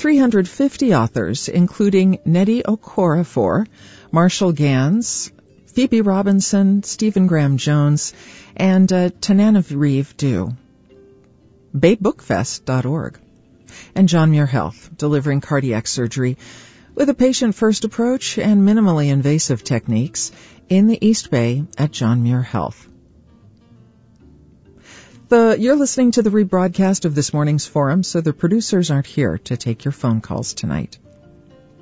350 authors, including Nnedi Okorafor, Marshall Gans, Phoebe Robinson, Stephen Graham Jones, and Tananarive Due. BayBookFest.org. And John Muir Health, delivering cardiac surgery with a patient-first approach and minimally invasive techniques in the East Bay at John Muir Health. You're listening to the rebroadcast of this morning's forum, so the producers aren't here to take your phone calls tonight.